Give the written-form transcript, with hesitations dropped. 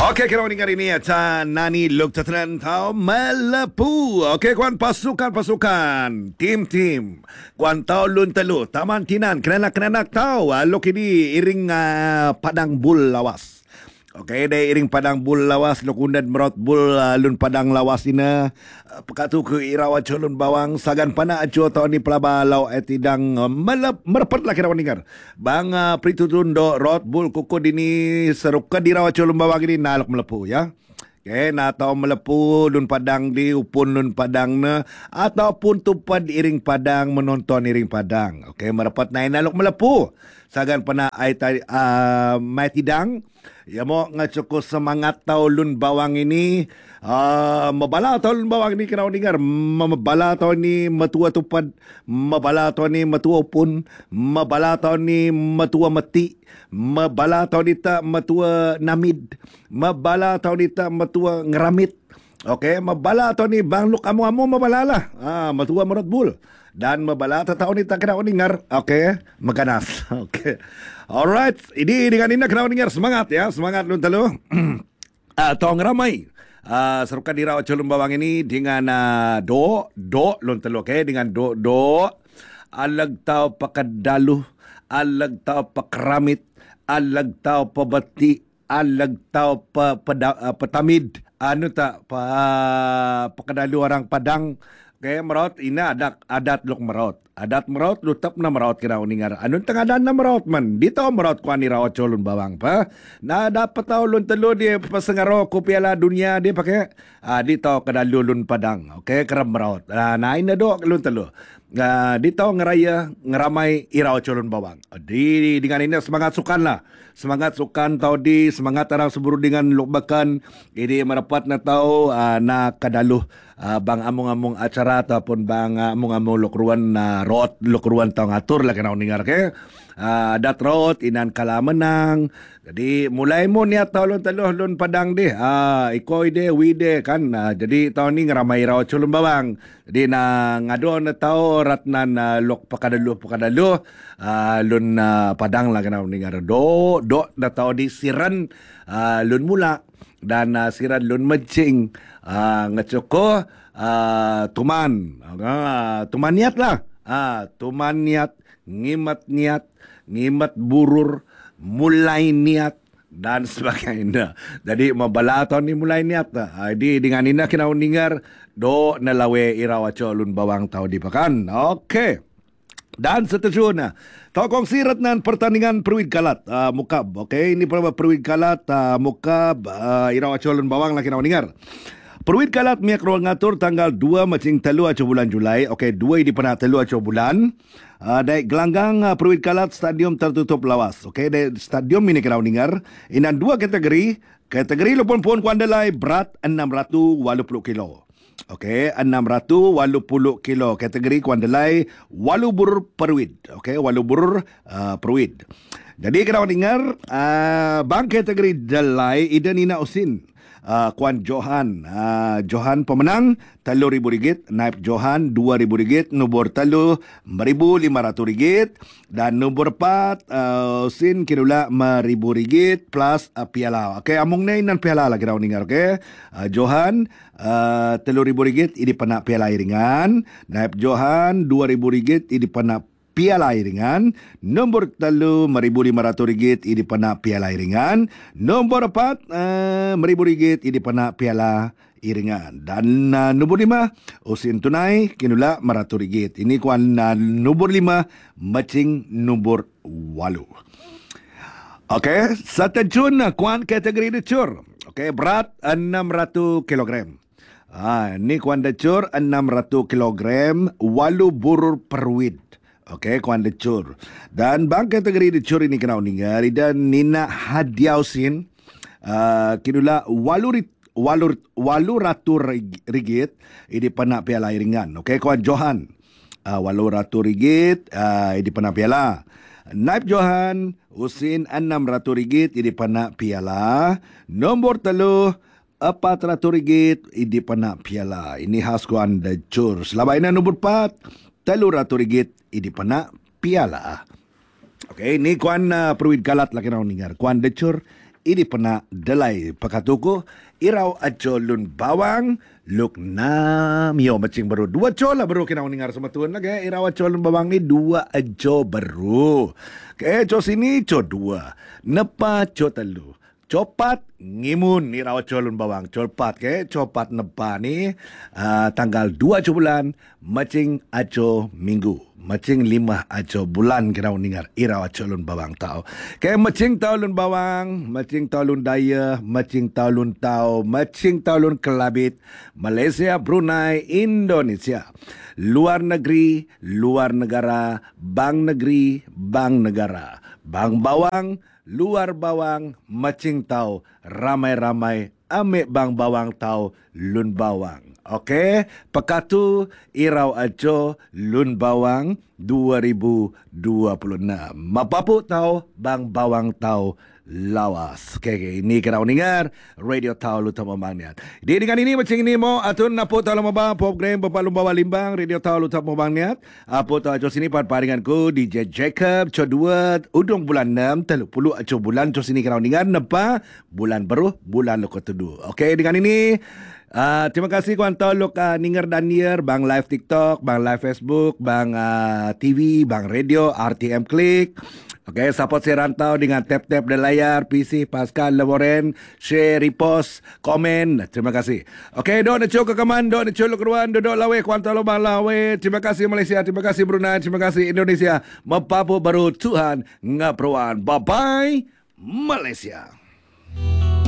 Okey, kita mendengar ini atas Nani Luk Tatanan Tau Melepu. Okey, kuan pasukan, tim. Kuan tau lun telu, taman kinan, kenanak tau. Luk ini iring padang bul lawas. Okey, dia iring padang bul lawas, luk undan merot bul lun padang lawas ina. Pekatu ke irawa colun bawang, sagan pana acu tau ni pelaba lau etidang merepet lah kira mendengar. Bang pritutun do rot bul kuku dini seruka dirawa colun bawang ini naluk melepu ya. Okay, na tau melepu lun padang di upun lun padang na ataupun tupad iring padang menonton iring padang. Okay, merepet na naluk melepu. Sagan pana ai mai tidang ya mo ngacukup semangat tau lun bawang ini mabala tau lun bawang ini kena dengar mabala tau ni matua tupad mabala tau ni matua upun mabala tau ni matua meti mabala tau ni tak matua namid mabala tau ni tak matua ngeramit. Okey, mabala tau ni bang luk amu mabala lah matua merot bul. Dan mabala tahu ni tak kena dengar. Okey, maganas. Okey. Alright, ini dengan ini kena dengar semangat ya, semangat lun telu. Tong ramai. Serukan dirawa colun bawang ini dengan do lun telu okey dengan do alag tau pakadalu, alag tau pakramit, alag tau pabati, alag tau petamid. Anu tak pakadalu orang Padang. Okay, merot ina adat luk merot. Adat merot lutap na merot kira uningar. Anun tengadan na merot man. Di tau merot kuan ni rawat colun bawang pa. Na dapat tau lun telu dia pasengaro ku Piala Dunia dia pakai di tau kadalu lun Padang. Okay, kerap merot. Na ina do lun telu. Di tau ngeraya ngeramai iraw colun bawang. Di dengan ini semangat sukan lah. Semangat sukan tau di semangat orang seburu dengan lukbakan. Ini merapat na tau na kadalu bang among-among acara ataupun bang among-among lokruan rot lokruan tau ngatur lah kena dengar ke. Dat rot inan kala menang. Jadi mulai mo niat tau lun teluh lun Padang deh. Ikoy deh wi deh kan. Jadi tau ni ngeramai rawat colun bawang. Jadi na ngado na tau ratnan lok pakadalu lun Padang lah kena dengar. Do na tau di siran lun mula dan siran lun mencing ngecoko tuman niat lah. Tuman niat, ngimat burur, mulai niat dan sebagainya. Jadi mabala tahun ni mulai niat lah. Jadi dengan ini kena dengar do nalawe irawaco lun bawang tau di pakan. Okey. Dan seterusnya tau kongsi ratnan pertandingan Perwid Kalat Mukab. Okey, ini Perwid Kalat Mukab irawaco lun bawang lah kena dengar. Perwid Kalat miak ruang ngatur tanggal 2 macing 3 acu bulan Julai. Okey, 2 di pernah 3 acu bulan. Dari gelanggang Perwid Kalat stadium tertutup lawas. Okey, dari stadium ini kena dengar. Inan 2 kategori. Kategori lupun pun kuandalai berat 680 kilo. Okey, 680 kilo. Kategori kuandalai walu burur perwid. Okey, walu burur perwid. Jadi kena dengar bang kategori dalai idan ina usin. Kuan Johan pemenang RM3,000, naib Johan RM2,000, nombor 3 RM1,500 dan nombor 4 Sin kinula RM5,000 plus piala. Okey, among na inan piala lah kira dengar. Okey, Johan RM3,000 ini pena piala iringan, naib Johan RM2,000 ini pena piala iringan, nombor 3 RM1,500 ini pena piala iringan, nombor 4 RM1,000 ini pena piala iringan, dan nombor 5 usin tunai kinula RM100. Ini kuan nombor 5 macing nombor 8. Okey, seterusnya kuan kategori decur. Okey, berat 600 kilogram. Ini kuan decur 600 kilogram, walu burur perwid. Okey, kuan decur. Dan bang kategori decur ini kena dengar dan Nina Hadiausin kinula RM800 ini pena piala iringan. Okey, kuan Johan RM800 ini pena piala. Naib Johan usin RM600 ini pena piala. Nombor 3 RM400 ini pena piala. Ini khas kuan decur. Selama ini nombor 4 RM300 ini pena piala. Okey, ini kuan Perwid Kalat lah kena dengar. Kuan decur ini pernah delay pakatuko iraw ajo lun bawang luk namyo macing baru dua ajo lah baru kena ningar sama tuan lagi iraw ajo lun bawang ni dua ajo baru ke ajo sini ajo dua nepa ajo telu copat ngimun ni rawat colun bawang copat ke copat nepa ni tanggal 2 ajo bulan macing ajo minggu macing 5 ajo bulan kena ningar iraw colun bawang tau ke macing taulun bawang macing taulun daya macing taulun tau macing taulun kelabit Malaysia Brunei Indonesia luar negeri luar negara bang negeri bang negara bang bawang luar bawang macing tau ramai-ramai ame bang bawang tau lun bawang. Okey, pekatu irau ajo lun bawang 2026. Mapapu tau bang bawang tau lawas. Okay, ini kena dengar radio tau lu tamu bangniat. Di dengan ini macam ini mo atun napo tau lama program bapa lumbawa limbang radio tau lu tamu bangniat. Apo tau ajo sini pat paringanku DJ Jacob co 2 udung bulan 6 30 ajo bulan co sini kena dengar napa bulan baru bulan lo ketudu. Okay, dengan ini terima kasih kuan tolok ninger danier bang live TikTok, bang live Facebook, bang TV, bang radio, RTM Klik. Okey, support saya rantau dengan tap-tap di layar, PC, Pascal, Lemoren, share, repost, komen. Terima kasih. Okey, dok nak cok ke kaman, dok nak cok keruan, dok lawe, kuan tolok bang lawe. Terima kasih Malaysia, terima kasih Brunei, terima kasih Indonesia. Mepapu baru Tuhan ngaproan. Bye-bye, Malaysia.